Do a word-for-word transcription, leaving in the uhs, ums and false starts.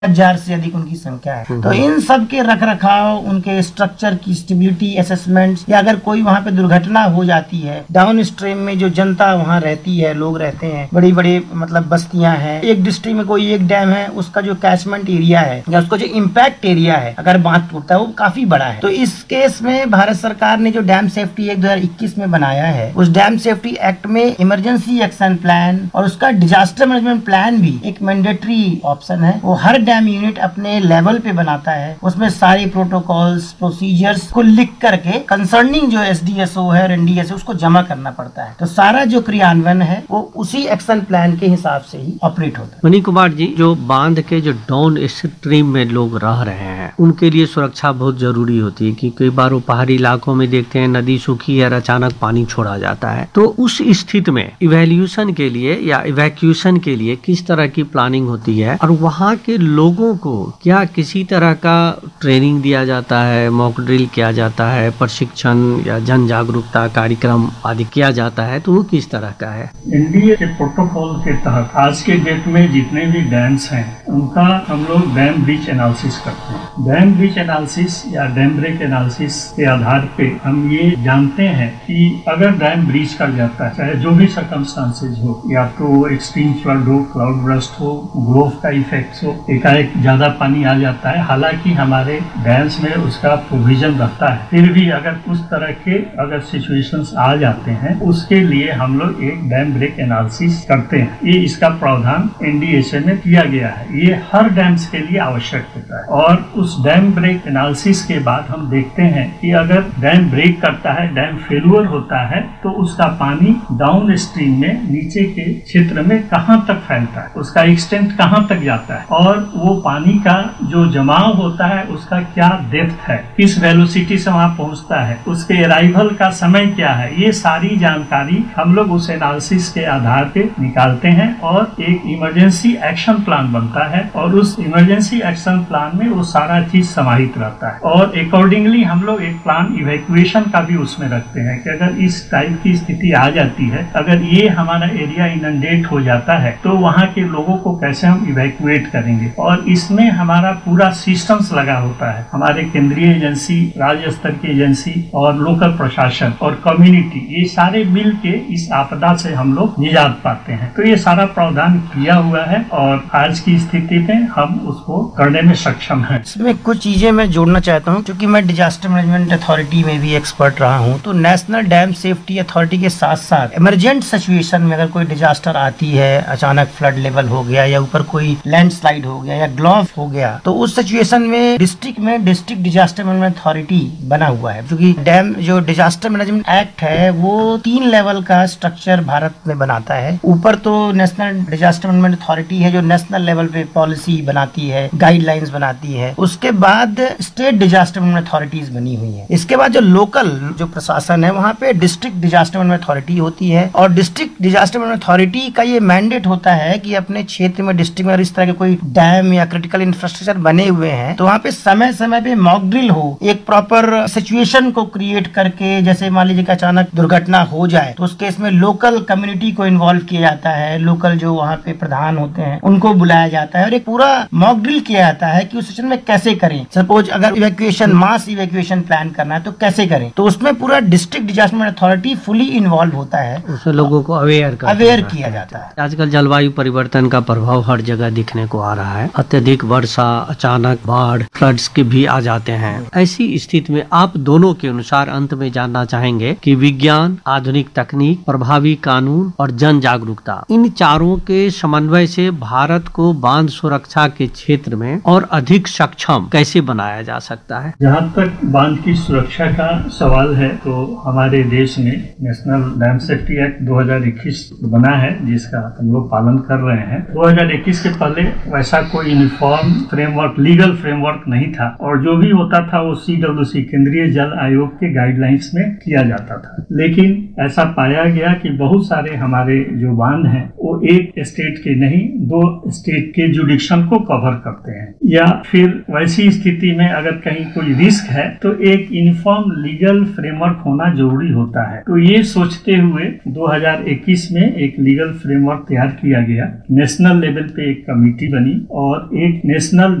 हजार से अधिक उनकी संख्या है। तो इन सब के रख रखाव, उनके स्ट्रक्चर की स्टेबिलिटी असेसमेंट, या अगर कोई वहाँ पे दुर्घटना हो जाती है, डाउन स्ट्रीम में जो जनता वहाँ रहती है, लोग रहते हैं, बड़ी बड़ी मतलब बस्तियां हैं, एक डिस्ट्रिक्ट में कोई एक डैम है, उसका जो कैचमेंट एरिया है या उसका जो इम्पैक्ट एरिया है, अगर बांध टूटता है वो काफी बड़ा है। तो इस केस में भारत सरकार ने जो डैम सेफ्टी एक्ट दो हजार इक्कीस में बनाया है, उस डैम सेफ्टी एक्ट में इमरजेंसी एक्शन प्लान और उसका डिजास्टर मैनेजमेंट प्लान भी एक मैंडेटरी ऑप्शन है। वो हर डैम यूनिट अपने लेवल पे बनाता है, उसमें सारे प्रोटोकॉल्स प्रोसीजर्स को लिख करके कंसर्निंग जो एसडीएसओ है और एनडीएसओ उसको जमा करना पड़ता है। तो सारा जो क्रियान्वयन है वो उसी एक्शन प्लान के हिसाब से ही ऑपरेट होता है। मनी कुमार जी, जो बांध के जो डाउन स्ट्रीम में लोग रह रहे हैं उनके लिए सुरक्षा बहुत जरूरी होती है, कि कई बार वो पहाड़ी इलाकों में देखते हैं नदी सूखी है और अचानक पानी छोड़ा जाता है। तो उस स्थिति में इवैल्यूएशन के लिए या इवैक्यूएशन के लिए किस तरह की प्लानिंग होती है, और वहाँ के लोगों को क्या किसी तरह का ट्रेनिंग दिया जाता है, मॉक ड्रिल किया जाता है, प्रशिक्षण या जन जागरूकता कार्यक्रम आदि किया जाता है, तो वो किस तरह का है? एनडीए के प्रोटोकॉल के तहत आज के डेट में जितने भी डैम्स हैं उनका हम लोग डैम ब्रीच एनालिसिस करते हैं। डैम ब्रीच एनालिसिस या डैम ब्रेक एनालिसिस के आधार पे हम ये जानते हैं कि अगर डैम ब्रीच कर जाता है, चाहे जो भी सर्कमस्टांसेज हो, या तो एक्सट्रीम फ्लड हो, क्लाउड बर्स्ट हो, ग्लोव का इफेक्ट हो, एकाएक ज्यादा पानी आ जाता है, हालांकि हमारे डैम्स में उसका प्रोविजन रहता है, फिर भी अगर उस तरह के अगर सिचुएशंस आ जाते हैं उसके लिए हम लोग एक डैम ब्रेक एनालिसिस करते हैं। ये इसका प्रावधान एनडीएसए में किया गया है। ये हर डैम्स के लिए आवश्यक होता है। और उस डैम ब्रेक एनालिसिस के बाद हम देखते हैं कि अगर डैम ब्रेक करता है, डैम फेलुअर होता है, तो उसका पानी डाउन स्ट्रीम में नीचे के क्षेत्र में कहाँ तक फैलता है, उसका एक्सटेंट कहाँ तक जाता है, और वो पानी का जो जमाव होता है उसका क्या डेप्थ है, किस वेलोसिटी से वहाँ पहुँचता है, उसके अराइवल का समय क्या है, ये सारी जानकारी हम लोग उस एनालिसिस के आधार पे निकालते हैं और एक इमरजेंसी एक्शन प्लान बनता है, और उस इमरजेंसी एक्शन प्लान में वो सारा चीज समाहित रहता है। और अकॉर्डिंगली हम लोग एक प्लान इवैक्यूएशन का भी उसमें रखते हैं कि अगर इस टाइप की स्थिति आ जाती है, अगर ये हमारा एरिया इनंडेट हो जाता है, तो वहाँ के लोगों को कैसे हम इवैक्यूएट करेंगे। और इसमें हमारा पूरा सिस्टम्स लगा होता है, हमारे केंद्रीय एजेंसी, राज्य स्तर की एजेंसी और लोकल प्रशासन और कम्युनिटी, ये सारे मिल के इस आपदा से हम लोग निजात पाते हैं। तो ये सारा प्रावधान किया हुआ है और आज की स्थिति में हम उसको करने में सक्षम हैं। इसमें कुछ चीजें मैं जोड़ना चाहता हूँ, क्योंकि मैं डिजास्टर मैनेजमेंट अथॉरिटी में भी एक्सपर्ट रहा हूँ। तो नेशनल डैम सेफ्टी अथॉरिटी के साथ साथ इमरजेंट सिचुएशन में अगर कोई डिजास्टर आती है, अचानक फ्लड लेवल हो गया या ऊपर कोई लैंडस्लाइड हो गया या ग्लोव हो गया, तो उस सिचुएशन में डिस्ट्रिक्ट में डिस्ट्रिक्ट डिजास्टर मैनेजमेंट अथॉरिटी बना हुआ है। क्योंकि डैम जो डिजास्टर मैनेजमेंट एक्ट है वो तीन लेवल का स्ट्रक्चर भारत में बनाता है। ऊपर तो नेशनल डिजास्टर मैनेजमेंट अथॉरिटी है जो नेशनल लेवल पे पॉलिसी बनाती है, गाइडलाइंस बनाती है। उसके बाद स्टेट डिजास्टर मैनेजमेंट अथॉरिटीज बनी हुई है। इसके बाद जो लोकल जो प्रशासन है वहाँ पे डिस्ट्रिक्ट डिजास्टर मैनेजमेंट अथॉरिटी होती है, और डिस्ट्रिक्ट डिजास्टर मैनेजमेंट अथॉरिटी का ये मैंडेट होता है कि अपने क्षेत्र में, डिस्ट्रिक्ट में इस तरह के कोई डैम या क्रिटिकल इंफ्रास्ट्रक्चर बने हुए हैं तो वहाँ पे समय समय पे मॉक ड्रिल हो, एक प्रॉपर सिचुएशन को क्रिएट करके, जैसे मान लीजिए कि अचानक दुर्घटना हो जाए तो उस केस में लोकल कम्युनिटी को इन्वॉल्व किया जाता है, लोकल जो वहाँ पे प्रधान होते हैं उनको बुलाया जाता है और एक पूरा मॉक ड्रिल किया जाता है कि उस सिचुएशन में कैसे करें। सपोज अगर इवैक्यूएशन, मास इवैक्यूएशन प्लान करना है तो कैसे करें, तो उसमें पूरा district disaster authority fully involve होता है, उसमें लोगों को अवेयर अवेयर किया जाता है। आजकल जलवायु परिवर्तन का प्रभाव हर जगह दिखने को आ रहा है, अत्यधिक वर्षा, अचानक बाढ़, फ्लड्स के भी आ जाते हैं। ऐसी स्थिति में आप दोनों के अनुसार अंत में जानना चाहेंगे कि विज्ञान, आधुनिक तकनीक, प्रभावी कानून और जन जागरूकता, इन चारों के समन्वय से भारत को बांध सुरक्षा के क्षेत्र में और अधिक सक्षम कैसे बनाया जा सकता है? जहाँ तक बांध की सुरक्षा का सवाल है तो हमारे देश में नेशनल डैम सेफ्टी एक्ट दो हजार इक्कीस बना है जिसका हम लोग पालन कर रहे हैं। दो हजार इक्कीस के पहले वैसा कोई यूनिफॉर्म फ्रेमवर्क, लीगल फ्रेमवर्क नहीं था, और जो भी होता था वो सीडब्ल्यूसी, केंद्रीय जल आयोग के गाइडलाइंस में किया जाता था। लेकिन ऐसा पाया गया कि बहुत सारे हमारे जो बांध हैं वो एक स्टेट के नहीं, दो स्टेट के जुडिक्शन को कवर करते हैं, या फिर वैसी स्थिति में अगर कहीं कोई रिस्क है तो एक यूनिफॉर्म लीगल फ्रेमवर्क होना जरूरी होता है। तो ये सोचते हुए दो हजार इक्कीस में एक लीगल फ्रेमवर्क तैयार किया गया, नेशनल लेवल पे एक कमेटी बनी और और एक नेशनल